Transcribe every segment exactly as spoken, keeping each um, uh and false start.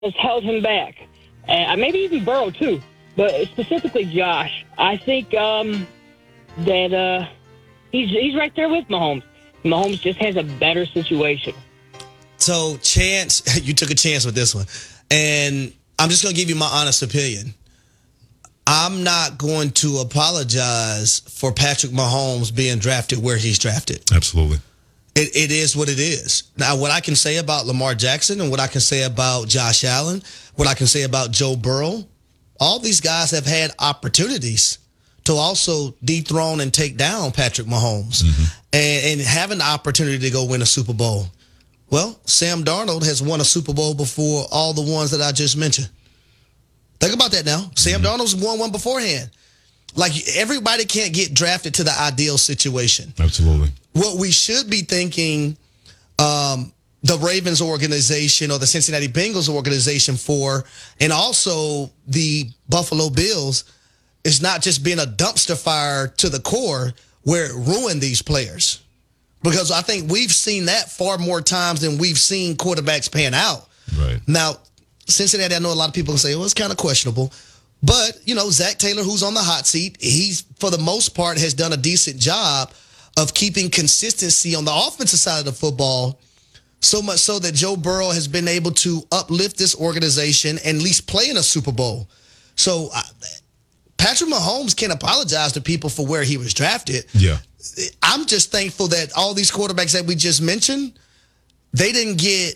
has held him back. Uh, maybe even Burrow, too. But specifically Josh, I think um, that uh, he's he's right there with Mahomes. Mahomes just has a better situation. So, Chance, you took a chance with this one. And I'm just going to give you my honest opinion. I'm not going to apologize for Patrick Mahomes being drafted where he's drafted. Absolutely. It, it is what it is. Now, what I can say about Lamar Jackson and what I can say about Josh Allen, what I can say about Joe Burrow, all these guys have had opportunities to also dethrone and take down Patrick Mahomes mm-hmm. and, and have an opportunity to go win a Super Bowl. Well, Sam Darnold has won a Super Bowl before all the ones that I just mentioned. Think about that now. Sam mm-hmm. Darnold's won one beforehand. Like, everybody can't get drafted to the ideal situation. Absolutely. What we should be thinking um, the Ravens organization or the Cincinnati Bengals organization for, and also the Buffalo Bills, is not just being a dumpster fire to the core where it ruined these players. Because I think we've seen that far more times than we've seen quarterbacks pan out. Right. Now, Cincinnati, I know a lot of people can say, well, it's kind of questionable. But, you know, Zach Taylor, who's on the hot seat, he's, for the most part, has done a decent job of keeping consistency on the offensive side of the football, so much so that Joe Burrow has been able to uplift this organization and at least play in a Super Bowl. So uh, Patrick Mahomes can't apologize to people for where he was drafted. Yeah. I'm just thankful that all these quarterbacks that we just mentioned, they didn't get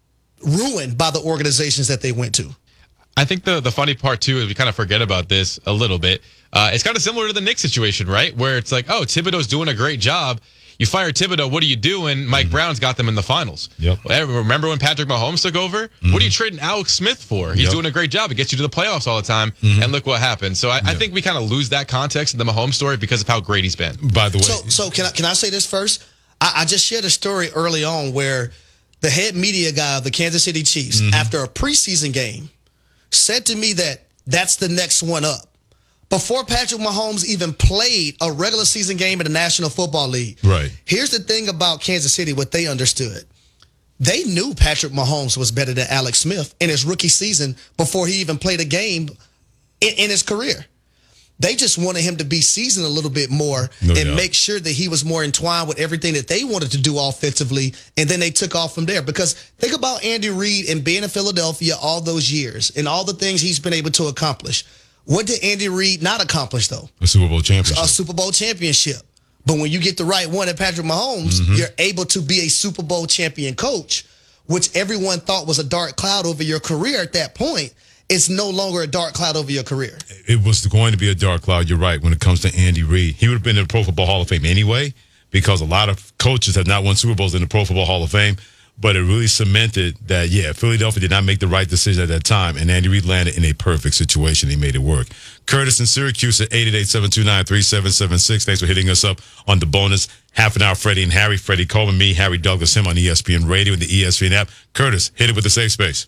ruined by the organizations that they went to. I think the, the funny part, too, is we kind of forget about this a little bit. Uh, it's kind of similar to the Knicks situation, right? Where it's like, oh, Thibodeau's doing a great job. You fire Thibodeau, what do you do? And Mike mm-hmm. Brown's got them in the finals. Yep. Remember when Patrick Mahomes took over? Mm-hmm. What are you trading Alex Smith for? He's yep. doing a great job. It gets you to the playoffs all the time. Mm-hmm. And look what happened. So I, yep. I think we kind of lose that context in the Mahomes story because of how great he's been. By the way. So, so can I, can I say this first? I, I just shared a story early on where the head media guy of the Kansas City Chiefs, mm-hmm. after a preseason game, said to me that that's the next one up. Before Patrick Mahomes even played a regular season game in the National Football League. Right. Here's the thing about Kansas City, what they understood. They knew Patrick Mahomes was better than Alex Smith in his rookie season before he even played a game in, in his career. They just wanted him to be seasoned a little bit more no and doubt. make sure that he was more entwined with everything that they wanted to do offensively, and then they took off from there. Because think about Andy Reid and being in Philadelphia all those years and all the things he's been able to accomplish. What did Andy Reid not accomplish, though? A Super Bowl championship. A Super Bowl championship. But when you get the right one at Patrick Mahomes, mm-hmm. you're able to be a Super Bowl champion coach, which everyone thought was a dark cloud over your career at that point. It's no longer a dark cloud over your career. It was going to be a dark cloud, you're right, when it comes to Andy Reid. He would have been in the Pro Football Hall of Fame anyway, because a lot of coaches have not won Super Bowls in the Pro Football Hall of Fame. But it really cemented that, yeah, Philadelphia did not make the right decision at that time, and Andy Reid landed in a perfect situation. He made it work. Curtis in Syracuse at eight eight eight, seven two nine, three seven seven six. Thanks for hitting us up on the bonus half an hour. Freddie and Harry. Freddie Coleman, me, Harry Douglas, him on E S P N Radio and the E S P N app. Curtis, hit it with the safe space.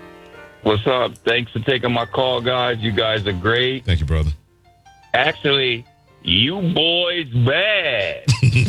What's up? Thanks for taking my call, guys. You guys are great. Thank you, brother. Actually, you boys bad.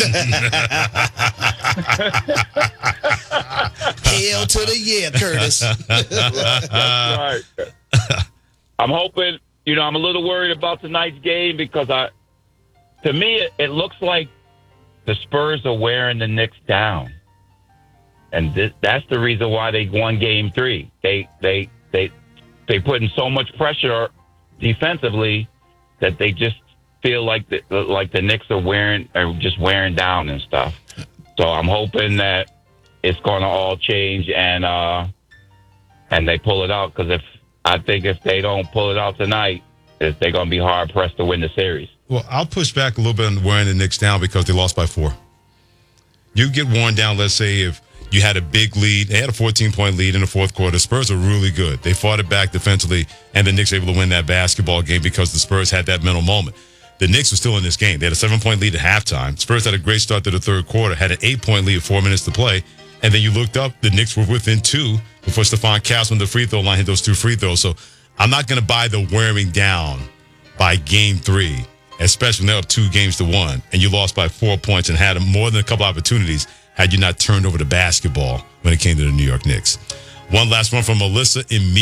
Hell to the yeah, Curtis. That's right. I'm hoping, you know, I'm a little worried about tonight's game because I, to me, it, it looks like the Spurs are wearing the Knicks down. And this, that's the reason why they won game three. They, they, they, they put in so much pressure defensively that they just feel like the, like the Knicks are wearing are just wearing down and stuff. So I'm hoping that it's going to all change and uh, and they pull it out, because if I think if they don't pull it out tonight, they're going to be hard pressed to win the series. Well, I'll push back a little bit on wearing the Knicks down because they lost by four. You get worn down. Let's say if you had a big lead, they had a fourteen-point lead in the fourth quarter. Spurs are really good. They fought it back defensively, and the Knicks were able to win that basketball game because the Spurs had that mental moment. The Knicks were still in this game. They had a seven-point lead at halftime. Spurs had a great start to the third quarter, had an eight-point lead with four minutes to play. And then you looked up, the Knicks were within two before Stephon Castle on the free throw line hit those two free throws. So I'm not going to buy the wearing down by game three, especially when they're up two games to one, and you lost by four points and had more than a couple opportunities had you not turned over the basketball when it came to the New York Knicks. One last one from Melissa in